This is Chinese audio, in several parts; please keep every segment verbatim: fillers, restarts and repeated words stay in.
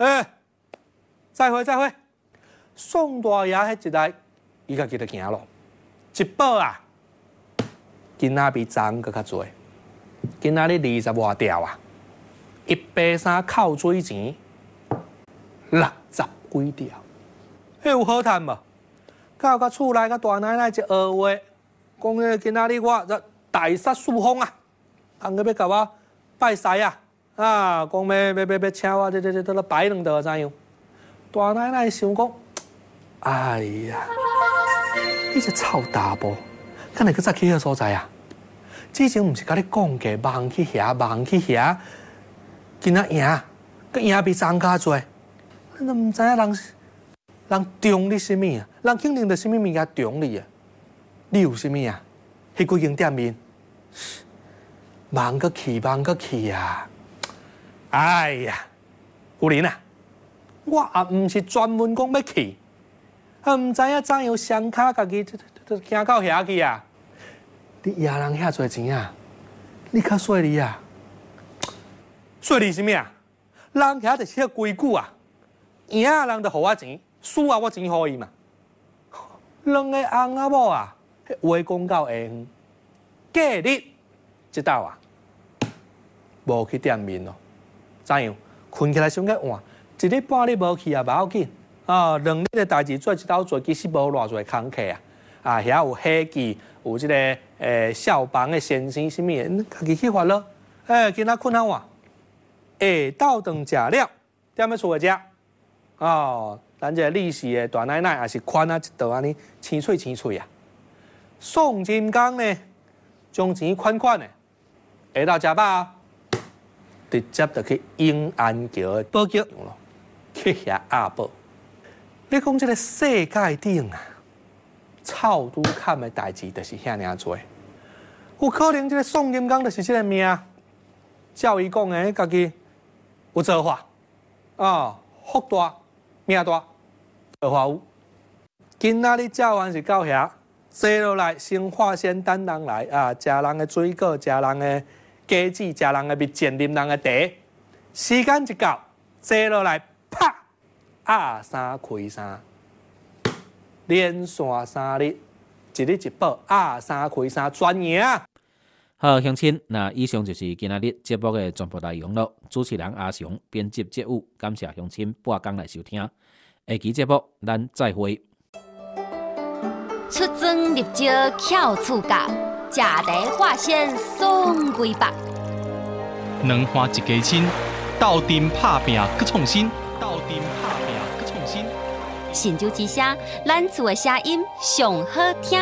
哎、欸，再会再会。宋大爷迄一来，伊家己就行咯。一宝啊，今仔比昨昏搁较济，今仔日二十外条啊，一百三扣水钱，六十几条，迄有好趁无？到甲厝内甲大奶奶一学话，讲迄今仔日我这大杀四方啊，人个要甲我拜师啊，啊，讲要要要要请我这这这这摆两道怎样？大奶奶想讲，哎呀，你这臭大波，敢会搁再去迄个所在啊？之前毋是甲你讲过，忙去遐，忙去遐，今仔赢，佮赢比昨较济，你都毋知影人人中你什么啊？人肯定着什么物件中你啊？你有什么啊？迄几间店面，忙个去，忙个去啊！哎呀，夫人啊，我也毋是专门讲要去，啊，毋知影怎样双脚家己行到遐去啊！你赢人遐侪钱啊，你较细利啊？细利什么啊？人遐就是迄规矩啊，赢啊人就互我钱，输啊我钱互伊嘛。两个翁仔某啊，迄话讲到下远，假日即道啊，无去店面咯。怎样？困起来伤个晚，一日半日无去啊，无要紧。啊，两日的代志做一道做，其实无偌侪工课啊。啊，遐有伙计，有即、這个诶消防的先生，什么的，家己去发咯。诶，今仔困how晚，下昼顿食了，踮咧厝诶食。哦，咱这李氏的大奶奶也是款啊一道安尼青翠青翠啊。宋金刚呢，将钱款款的下到食饱，直接就去永安桥的保局咯，去遐押宝。你讲这个世界顶啊，臭拄坎的代志就是遐尔多，有可能这个宋金刚就是这个命，照伊讲的，家己有造化啊，福大命大，造化有。今仔日照完是到遐，坐落来先化先等人来啊，食人的水果，食人的果子，食人的蜜饯，啉人的茶。时间一到，坐落来啪，压三开三。连续三日，一日一宝，压三开三，全赢。 好，乡亲，那以上就是今仔日节目的全部内容了。主持人阿雄，编辑节务，感谢乡亲半工来收听。下期节目咱再会。 出庄入石巧厝角，食茶化鲜爽规白。 两花一家亲，斗阵拍拼搁创新，斗阵拍拼搁创新。 神州之声，咱厝的声音上好听。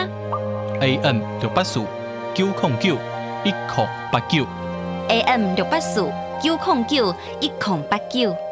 A M 六八四九零九一零八九。 A M 六八四九零九一零八九。